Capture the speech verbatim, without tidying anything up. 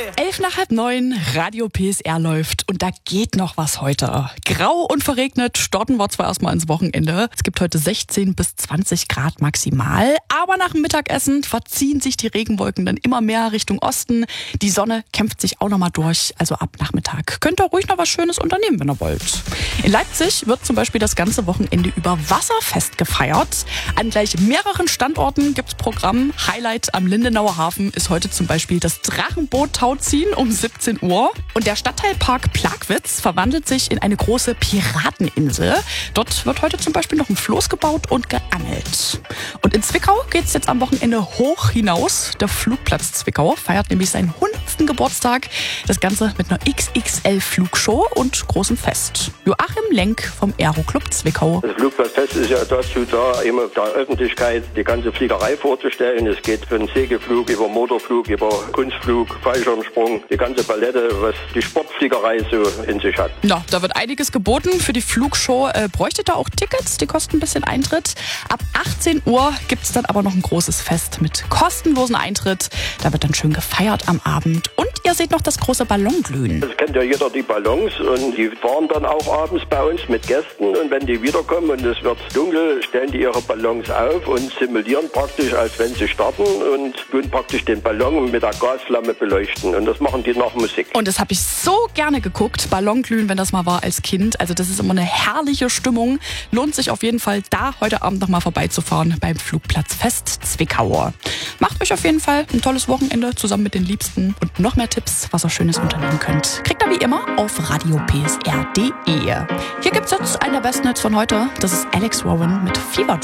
Elf nach halb neun, Radio P S R läuft und da geht noch was heute. Grau und verregnet starten wir zwar erstmal ins Wochenende. Es gibt heute sechzehn bis zwanzig Grad maximal, aber nach dem Mittagessen verziehen sich die Regenwolken dann immer mehr Richtung Osten. Die Sonne kämpft sich auch nochmal durch, also ab Nachmittag könnt ihr ruhig noch was Schönes unternehmen, wenn ihr wollt. In Leipzig wird zum Beispiel das ganze Wochenende über Wasserfest gefeiert. An gleich mehreren Standorten gibt's Programm. Highlight am Lindenauer Hafen ist heute zum Beispiel das Drachenboot-Tauziehen um siebzehn Uhr. Und der Stadtteilpark Plagwitz verwandelt sich in eine große Pirateninsel. Dort wird heute zum Beispiel noch ein Floß gebaut und geangelt. Und in Zwickau geht's jetzt am Wochenende hoch hinaus. Der Flugplatz Zwickau feiert nämlich seinen hundertsten Geburtstag. Das Ganze mit einer X X L-Flugshow und großem Fest. Joachim Lenk vom Aeroclub Zwickau. Das Flugplatzfest ist ja dazu da, immer der Öffentlichkeit die ganze Fliegerei vorzustellen. Es geht von Segelflug über Motorflug, über Kunstflug, Fallschirmsprung, die ganze Palette, was die Sportfliegerei so in sich hat. Ja, da wird einiges geboten. Für die Flugshow äh, bräuchtet ihr auch Tickets, die kosten ein bisschen Eintritt. Ab achtzehn Uhr gibt's dann aber noch ein großes Fest mit kostenlosen Eintritt. Da wird dann schön gefeiert am Abend und ihr seht noch das große Ballonglühen. Das kennt ja jeder, die Ballons, und die fahren dann auch abends bei uns mit Gästen, und wenn die wiederkommen und es wird dunkel, stellen die ihre Ballons auf und simulieren praktisch, als wenn sie starten, und tun praktisch den Ballon mit der Gasflamme beleuchten, und das machen die nach Musik. Und das habe ich so gerne geguckt, Ballonglühen, wenn das mal war als Kind. Also das ist immer eine herrliche Stimmung. Lohnt sich auf jeden Fall, da heute Abend noch mal vorbeizufahren beim Flugplatzfest Zwickau. Macht euch auf jeden Fall ein tolles Wochenende zusammen mit den Liebsten, und noch mehr Tipps, was ihr Schönes unternehmen könnt, kriegt ihr wie immer auf radio p s r punkt d e. Hier gibt's jetzt einen der besten Hits von heute. Das ist Alex Warren mit Fever.